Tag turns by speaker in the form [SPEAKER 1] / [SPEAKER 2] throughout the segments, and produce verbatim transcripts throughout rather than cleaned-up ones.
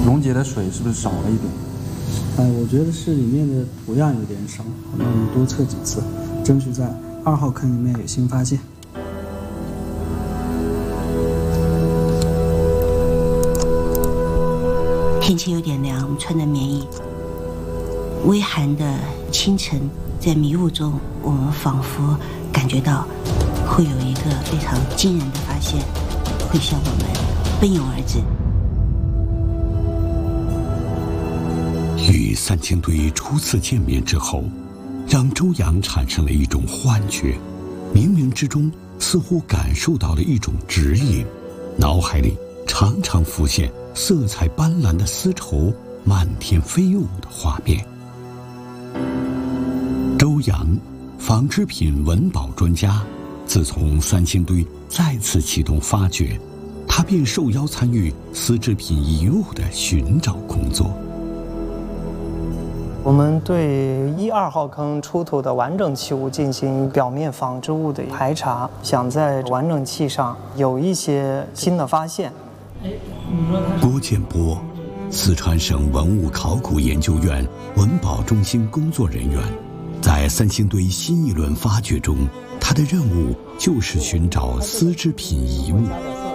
[SPEAKER 1] 溶解的水是不是少了一点？
[SPEAKER 2] 呃，我觉得是里面的土样有点少，那我们多测几次，争取在二号坑里面有新发现。
[SPEAKER 3] 天气有点凉，穿着棉衣。微寒的清晨，在迷雾中，我们仿佛感觉到会有一个非常惊人的发现会向我们奔涌而至。
[SPEAKER 4] 与三星堆初次见面之后，让周洋产生了一种幻觉，冥冥之中似乎感受到了一种指引，脑海里常常浮现色彩斑斓的丝绸漫天飞舞的画面。周洋，纺织品文保专家，自从三星堆再次启动发掘，他便受邀参与丝织品遗物的寻找工作。
[SPEAKER 5] 我们对一二号坑出土的完整器物进行表面纺织物的排查，想在完整器上有一些新的发现。
[SPEAKER 4] 郭建波，四川省文物考古研究院文保中心工作人员，在三星堆新一轮发掘中，他的任务就是寻找丝织品遗物。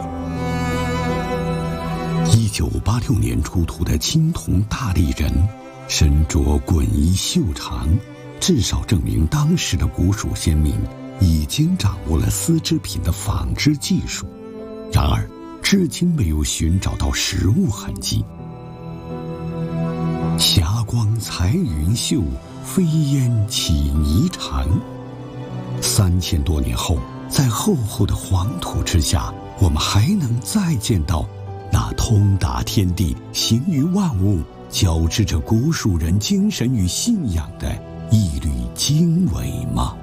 [SPEAKER 4] 一九八六年出土的青铜大立人，身着滚衣袖长，至少证明当时的古蜀先民已经掌握了丝织品的纺织技术。然而至今没有寻找到实物痕迹。霞光彩云秀，飞烟起霓裳。三千多年后，在厚厚的黄土之下，我们还能再见到那通达天地、行于万物、交织着古蜀人精神与信仰的一缕经纬吗？